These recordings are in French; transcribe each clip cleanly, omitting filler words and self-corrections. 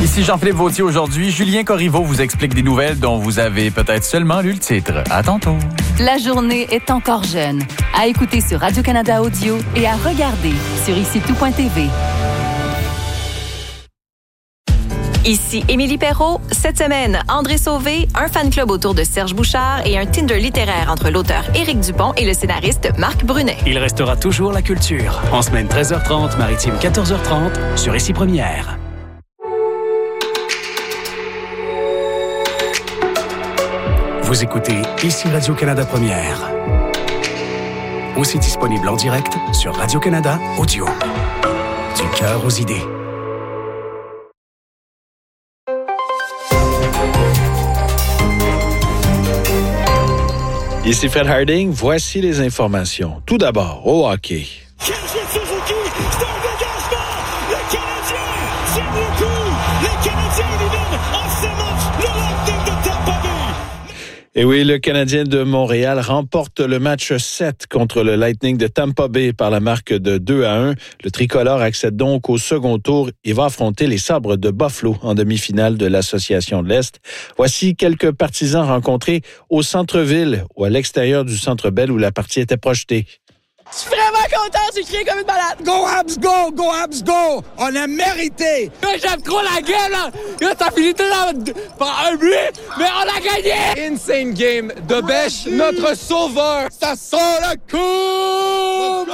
Ici Jean-Philippe Vautier aujourd'hui. Julien Corriveau vous explique des nouvelles dont vous avez peut-être seulement lu le titre. À tantôt. La journée est encore jeune. À écouter sur Radio-Canada Audio et à regarder sur ici-tout.tv. Ici Émilie Perrault. Cette semaine, André Sauvé, un fan club autour de Serge Bouchard et un Tinder littéraire entre l'auteur Éric Dupont et le scénariste Marc Brunet. Il restera toujours la culture. En semaine 13h30, maritime 14h30, sur Ici Première. Vous écoutez Ici Radio-Canada Première. Aussi disponible en direct sur Radio-Canada Audio. Du cœur aux idées. Ici Fred Harding, voici les informations. Tout d'abord, au hockey. Suzuki, c'est un dégagement! Le Canadien tient le coup! Les Canadiens éliminent en ce match le Lightning de Tampa Bay! Et oui, le Canadien de Montréal remporte le match 7 contre le Lightning de Tampa Bay par la marque de 2-1. Le tricolore accède donc au second tour et va affronter les Sabres de Buffalo en demi-finale de l'Association de l'Est. Voici quelques partisans rencontrés au centre-ville ou à l'extérieur du Centre Bell où la partie était projetée. Je suis vraiment content, j'ai crié comme une malade. Go Habs, go! Go Habs, go! On a mérité! J'aime trop la game, là! Ça finit tout par un but, mais on a gagné! Insane game de Bech, notre sauveur! Ça sent la coupe!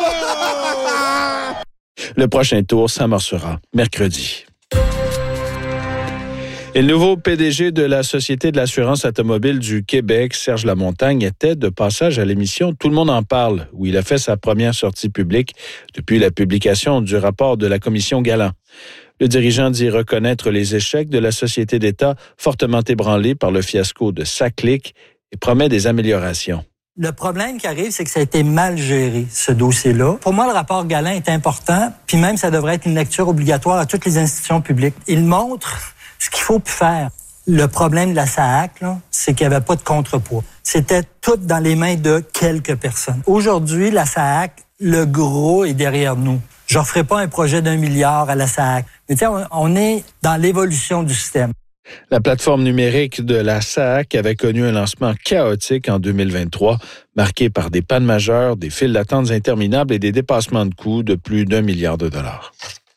Le prochain tour s'amorcera mercredi. Et le nouveau PDG de la Société de l'assurance automobile du Québec, Serge Lamontagne, était de passage à l'émission Tout le monde en parle, où il a fait sa première sortie publique depuis la publication du rapport de la commission Galland. Le dirigeant dit reconnaître les échecs de la société d'État fortement ébranlée par le fiasco de SACLIC et promet des améliorations. Le problème qui arrive, c'est que ça a été mal géré, ce dossier-là. Pour moi, le rapport Galland est important, puis même ça devrait être une lecture obligatoire à toutes les institutions publiques. Il montre ce qu'il faut plus faire. Le problème de la SAAC, là, c'est qu'il n'y avait pas de contrepoids. C'était tout dans les mains de quelques personnes. Aujourd'hui, la SAAC, le gros est derrière nous. Je ne referai pas un projet d'1 milliard à la SAAC. Mais tu sais, on est dans l'évolution du système. La plateforme numérique de la SAAC avait connu un lancement chaotique en 2023, marqué par des pannes majeures, des files d'attente interminables et des dépassements de coûts de plus d'1 milliard de dollars.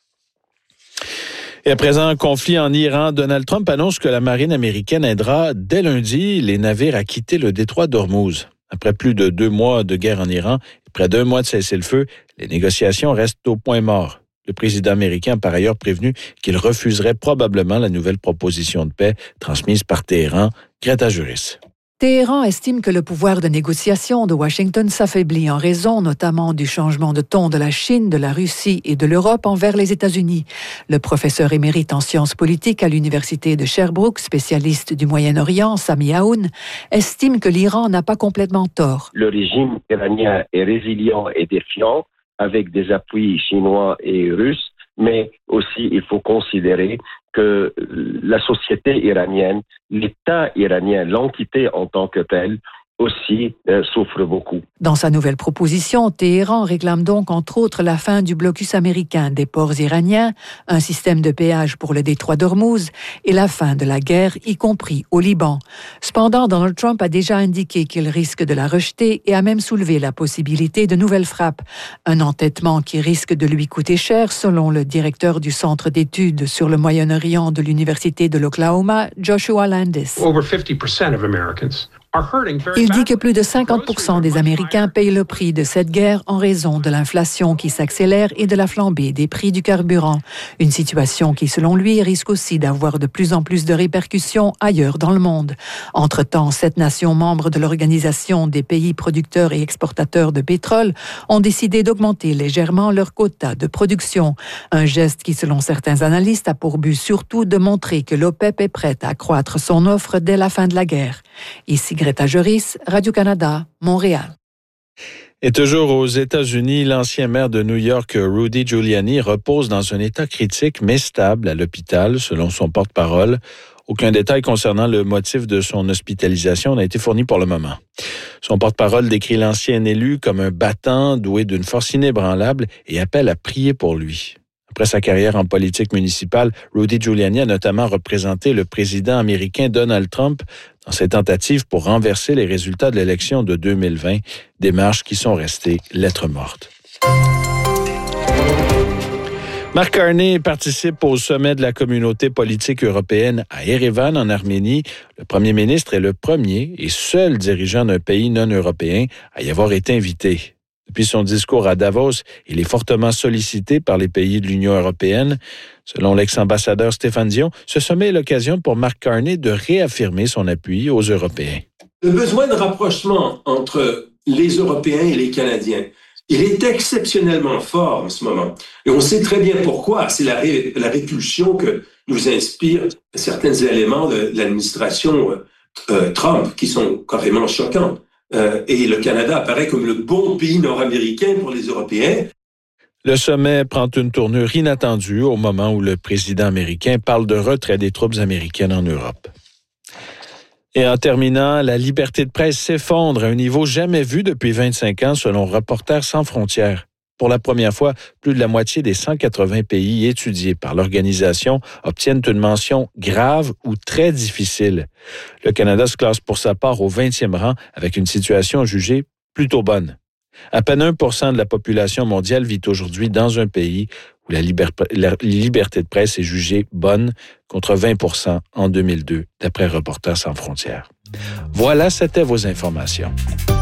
Et à présent, un conflit en Iran. Donald Trump annonce que la marine américaine aidera dès lundi les navires à quitter le détroit d'Ormuz. Après plus de 2 mois de guerre en Iran et près d'1 mois de cessez-le-feu, les négociations restent au point mort. Le président américain a par ailleurs prévenu qu'il refuserait probablement la nouvelle proposition de paix transmise par Téhéran. Greta Juris. Téhéran estime que le pouvoir de négociation de Washington s'affaiblit en raison notamment du changement de ton de la Chine, de la Russie et de l'Europe envers les États-Unis. Le professeur émérite en sciences politiques à l'université de Sherbrooke, spécialiste du Moyen-Orient, Sami Aoun, estime que l'Iran n'a pas complètement tort. Le régime iranien est résilient et défiant avec des appuis chinois et russes, mais aussi il faut considérer que la société iranienne, l'État iranien, l'entité en tant que telle, aussi souffre beaucoup. Dans sa nouvelle proposition, Téhéran réclame donc entre autres la fin du blocus américain des ports iraniens, un système de péage pour le détroit d'Ormuz et la fin de la guerre, y compris au Liban. Cependant, Donald Trump a déjà indiqué qu'il risque de la rejeter et a même soulevé la possibilité de nouvelles frappes. Un entêtement qui risque de lui coûter cher, selon le directeur du Centre d'études sur le Moyen-Orient de l'Université de l'Oklahoma, Joshua Landis. Il dit que plus de 50% des Américains payent le prix de cette guerre en raison de l'inflation qui s'accélère et de la flambée des prix du carburant. Une situation qui, selon lui, risque aussi d'avoir de plus en plus de répercussions ailleurs dans le monde. Entre-temps, 7 nations membres de l'Organisation des pays producteurs et exportateurs de pétrole ont décidé d'augmenter légèrement leur quota de production. Un geste qui, selon certains analystes, a pour but surtout de montrer que l'OPEP est prête à accroître son offre dès la fin de la guerre. Ici Greta Juris, Radio-Canada, Montréal. Et toujours aux États-Unis, l'ancien maire de New York, Rudy Giuliani, repose dans un état critique mais stable à l'hôpital, selon son porte-parole. Aucun détail concernant le motif de son hospitalisation n'a été fourni pour le moment. Son porte-parole décrit l'ancien élu comme un battant doué d'une force inébranlable et appelle à prier pour lui. Après sa carrière en politique municipale, Rudy Giuliani a notamment représenté le président américain Donald Trump dans ses tentatives pour renverser les résultats de l'élection de 2020, démarches qui sont restées lettres mortes. Mark Carney participe au sommet de la communauté politique européenne à Erevan, en Arménie. Le premier ministre est le premier et seul dirigeant d'un pays non européen à y avoir été invité. Depuis son discours à Davos, il est fortement sollicité par les pays de l'Union européenne. Selon l'ex-ambassadeur Stéphane Dion, ce sommet est l'occasion pour Mark Carney de réaffirmer son appui aux Européens. Le besoin de rapprochement entre les Européens et les Canadiens, il est exceptionnellement fort en ce moment. Et on sait très bien pourquoi. C'est la répulsion que nous inspirent certains éléments de l'administration Trump qui sont carrément choquants. Et le Canada apparaît comme le bon pays nord-américain pour les Européens. Le sommet prend une tournure inattendue au moment où le président américain parle de retrait des troupes américaines en Europe. Et en terminant, la liberté de presse s'effondre à un niveau jamais vu depuis 25 ans selon Reporters sans frontières. Pour la première fois, plus de la moitié des 180 pays étudiés par l'organisation obtiennent une mention grave ou très difficile. Le Canada se classe pour sa part au 20e rang avec une situation jugée plutôt bonne. À peine 1% de la population mondiale vit aujourd'hui dans un pays où la liberté de presse est jugée bonne, contre 20% en 2002, d'après Reporters sans frontières. Voilà, c'était vos informations.